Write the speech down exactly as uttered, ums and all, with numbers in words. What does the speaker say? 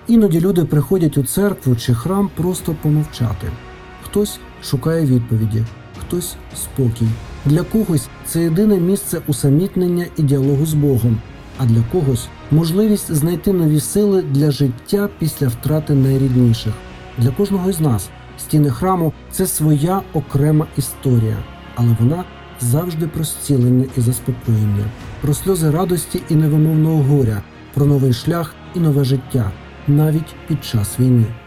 Іноді люди приходять у церкву чи храм просто помовчати. Хтось шукає відповіді, хтось – спокій. Для когось це єдине місце усамітнення і діалогу з Богом, а для когось – можливість знайти нові сили для життя після втрати найрідніших. Для кожного із нас стіни храму – це своя окрема історія, але вона завжди про зцілення і заспокоєння, про сльози радості і невимовного горя, про новий шлях і нове життя, навіть під час війни.